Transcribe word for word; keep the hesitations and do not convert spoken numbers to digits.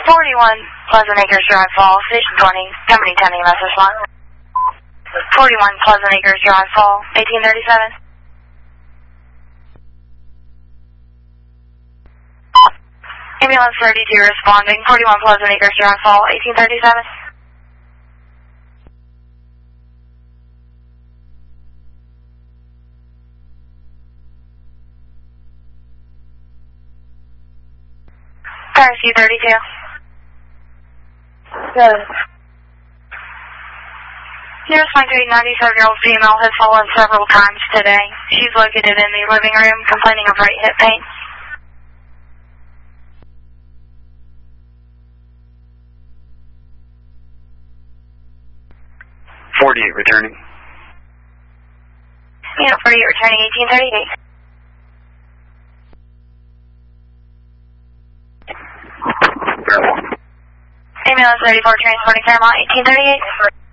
forty-one Pleasant Acres Drive Fall, Station twenty, Company ten E M S response. forty-one Pleasant Acres Drive Fall, eighteen thirty-seven. Ambulance thirty-two responding, forty-one Pleasant Acres Drive Fall, eighteen thirty-seven. Paris U thirty-two. Good. Nearest point to a ninety-seven-year-old female has fallen several times today. She's located in the living room, complaining of right hip pain. forty-eight returning. Unit forty-eight returning, eighteen thirty-eight. Fairmont. Ambulance thirty-four transporting Fairmont, eighteen thirty-eight.